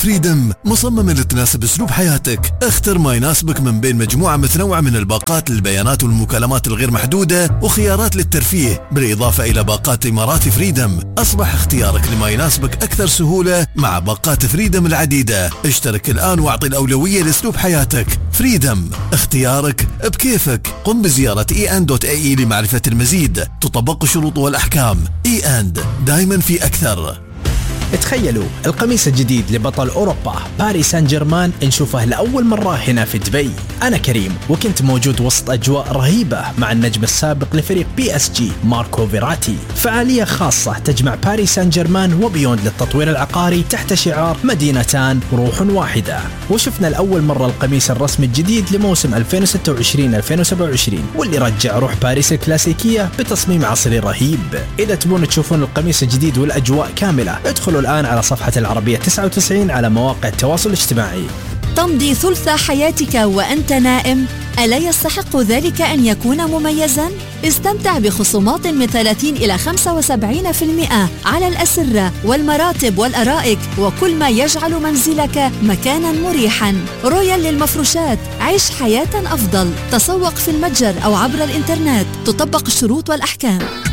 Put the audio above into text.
فريدم مصممة لتناسب اسلوب حياتك. اختر ما يناسبك من بين مجموعة متنوعة من الباقات للبيانات والمكالمات الغير محدودة وخيارات للترفيه، بالإضافة إلى باقات إمارات فريدم. أصبح اختيارك لما يناسبك أكثر سهولة مع باقات فريدم العديدة. اشترك الآن واعطي الأولوية لاسلوب حياتك. فريدم، اختيارك بكيفك. قم بزيارة en.ae لمعرفة المزيد. تطبق الشروط والأحكام. دايما في أكثر. تخيلوا القميص الجديد لبطل أوروبا باريس سان جيرمان نشوفه لأول مرة هنا في دبي. أنا كريم وكنت موجود وسط أجواء رهيبة مع النجم السابق لفريق PSG ماركو فيراتي. فعالية خاصة تجمع باريس سان جيرمان وبيوند للتطوير العقاري تحت شعار مدينتان روح واحدة. وشفنا لأول مرة القميص الرسمي الجديد لموسم 2026-2027 واللي رجع روح باريس الكلاسيكية بتصميم عصري رهيب. إذا تبون تشوفون القميص الجديد والأجواء كاملة ادخلوا الآن على صفحة العربية 99 على مواقع التواصل الاجتماعي. تمضي ثلث حياتك وأنت نائم؟ ألا يستحق ذلك أن يكون مميزاً؟ استمتع بخصومات من 30 إلى 75% على الأسرة والمراتب والأرائك وكل ما يجعل منزلك مكاناً مريحاً. رويال للمفروشات، عيش حياة أفضل. تسوق في المتجر أو عبر الإنترنت. تطبق الشروط والأحكام.